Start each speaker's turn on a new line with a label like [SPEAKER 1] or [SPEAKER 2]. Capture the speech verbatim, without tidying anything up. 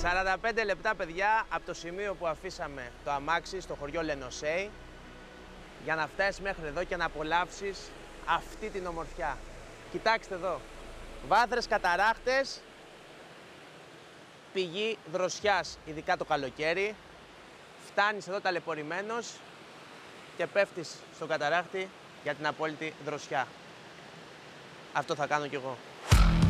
[SPEAKER 1] σαράντα πέντε λεπτά, παιδιά, από το σημείο που αφήσαμε το αμάξι στο χωριό Λενοσέη για να φτάσεις μέχρι εδώ και να απολαύσεις αυτή την ομορφιά. Κοιτάξτε εδώ, βάθρες καταράχτες, πηγή δροσιάς, ειδικά το καλοκαίρι. Φτάνεις εδώ ταλαιπωρημένος και πέφτεις στον καταράχτη για την απόλυτη δροσιά. Αυτό θα κάνω κι εγώ.